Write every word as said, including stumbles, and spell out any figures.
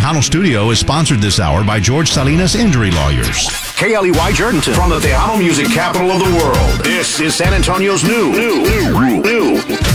Tejano Studio is sponsored this hour by George Salinas Injury Lawyers. K L E Y Jordanton from the Tejano music capital of the world. This is San Antonio's new, new, new, new